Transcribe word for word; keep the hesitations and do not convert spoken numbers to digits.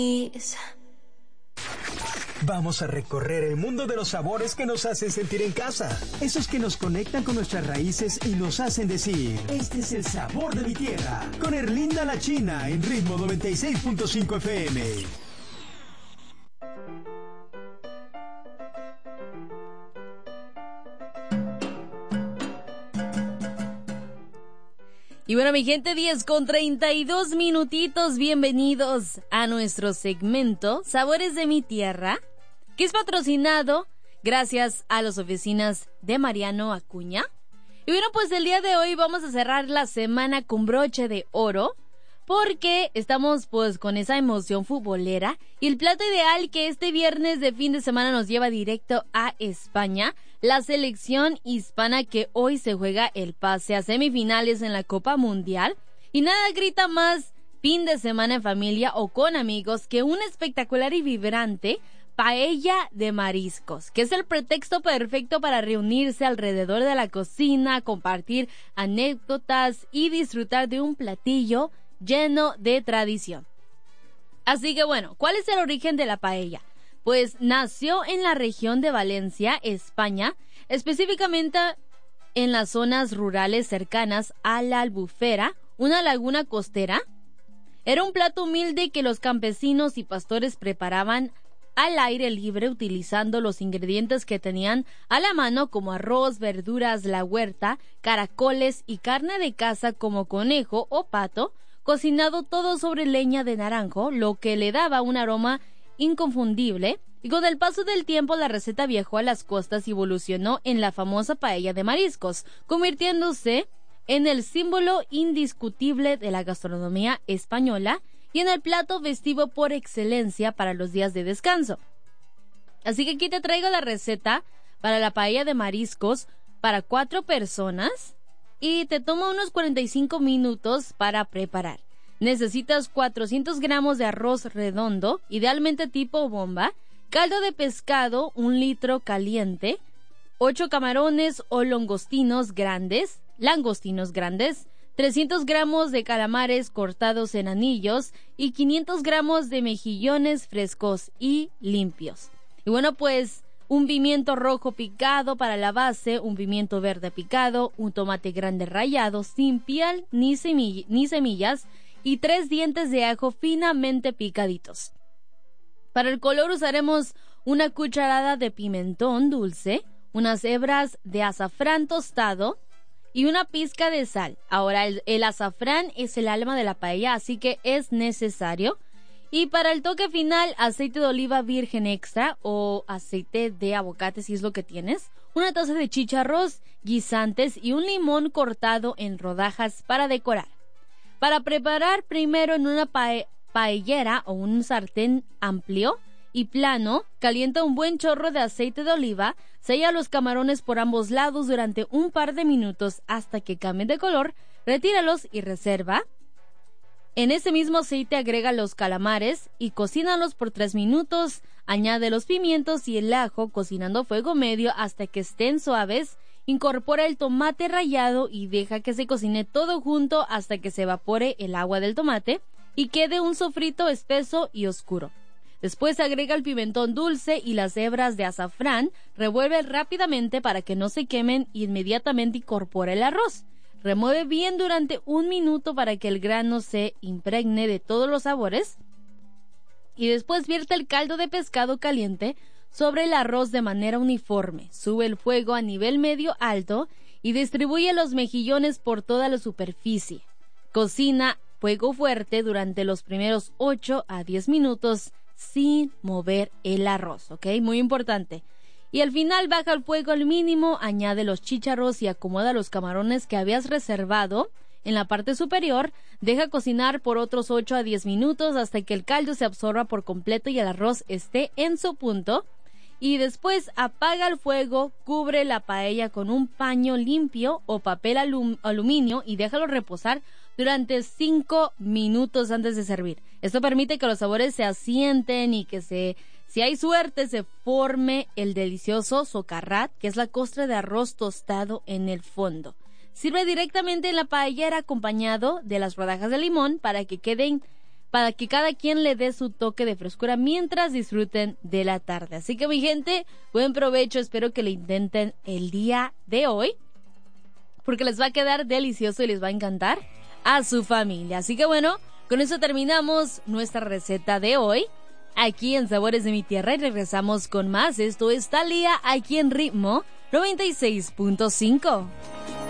Vamos a recorrer el mundo de los sabores que nos hacen sentir en casa. Esos que nos conectan con nuestras raíces y nos hacen decir, este es el sabor de mi tierra. Con Erlinda La China en Ritmo noventa y seis punto cinco F M. Y bueno, mi gente, diez con treinta y dos minutitos, bienvenidos a nuestro segmento Sabores de mi Tierra, que es patrocinado gracias a las oficinas de Mariano Acuña. Y bueno, pues el día de hoy vamos a cerrar la semana con broche de oro, porque estamos pues con esa emoción futbolera y el plato ideal que este viernes de fin de semana nos lleva directo a España, la selección hispana que hoy se juega el pase a semifinales en la Copa Mundial. Y nada grita más fin de semana en familia o con amigos que un espectacular y vibrante paella de mariscos, que es el pretexto perfecto para reunirse alrededor de la cocina, compartir anécdotas y disfrutar de un platillo lleno de tradición. Así que bueno, ¿cuál es el origen de la paella? Pues nació en la región de Valencia, España, específicamente en las zonas rurales cercanas a la Albufera, una laguna costera. Era un plato humilde que los campesinos y pastores preparaban al aire libre utilizando los ingredientes que tenían a la mano, como arroz, verduras, la huerta, caracoles y carne de caza como conejo o pato, cocinado todo sobre leña de naranjo, lo que le daba un aroma inconfundible. Y con el paso del tiempo la receta viajó a las costas y evolucionó en la famosa paella de mariscos, convirtiéndose en el símbolo indiscutible de la gastronomía española y en el plato festivo por excelencia para los días de descanso. Así que aquí te traigo la receta para la paella de mariscos para cuatro personas y te toma unos cuarenta y cinco minutos para preparar. Necesitas cuatrocientos gramos de arroz redondo, idealmente tipo bomba, caldo de pescado, un litro caliente, ocho camarones o longostinos grandes, langostinos grandes, trescientos gramos de calamares cortados en anillos y quinientos gramos de mejillones frescos y limpios. Y bueno, pues un pimiento rojo picado para la base, un pimiento verde picado, un tomate grande rallado sin piel ni, semill- ni semillas y tres dientes de ajo finamente picaditos. Para el color usaremos una cucharada de pimentón dulce, unas hebras de azafrán tostado y una pizca de sal. Ahora, el, el azafrán es el alma de la paella, así que es necesario. Y para el toque final, aceite de oliva virgen extra o aceite de aguacate si es lo que tienes, una taza de chicharros, guisantes y un limón cortado en rodajas para decorar. Para preparar, primero en una pae- paellera o un sartén amplio y plano, calienta un buen chorro de aceite de oliva, sella los camarones por ambos lados durante un par de minutos hasta que cambien de color, retíralos y reserva. En ese mismo aceite agrega los calamares y cocínalos por tres minutos, añade los pimientos y el ajo cocinando a fuego medio hasta que estén suaves. Incorpora el tomate rallado y deja que se cocine todo junto hasta que se evapore el agua del tomate y quede un sofrito espeso y oscuro. Después agrega el pimentón dulce y las hebras de azafrán, revuelve rápidamente para que no se quemen y inmediatamente incorpora el arroz. Remueve bien durante un minuto para que el grano se impregne de todos los sabores y después vierte el caldo de pescado caliente sobre el arroz de manera uniforme. Sube el fuego a nivel medio alto y distribuye los mejillones por toda la superficie. Cocina fuego fuerte durante los primeros ocho a diez minutos sin mover el arroz, ¿ok? Muy importante. Y al final baja el fuego al mínimo, añade los chícharos y acomoda los camarones que habías reservado en la parte superior. Deja cocinar por otros ocho a diez minutos hasta que el caldo se absorba por completo y el arroz esté en su punto. Y después apaga el fuego, cubre la paella con un paño limpio o papel alum- aluminio y déjalo reposar durante cinco minutos antes de servir. Esto permite que los sabores se asienten y que se, si hay suerte, se forme el delicioso socarrat, que es la costra de arroz tostado en el fondo. Sirve directamente en la paellera acompañado de las rodajas de limón para que queden para que cada quien le dé su toque de frescura mientras disfruten de la tarde. Así que, mi gente, buen provecho, espero que lo intenten el día de hoy, porque les va a quedar delicioso y les va a encantar a su familia. Así que bueno, con eso terminamos nuestra receta de hoy, aquí en Sabores de mi Tierra, y regresamos con más. Esto es Thalía, aquí en Ritmo noventa y seis punto cinco.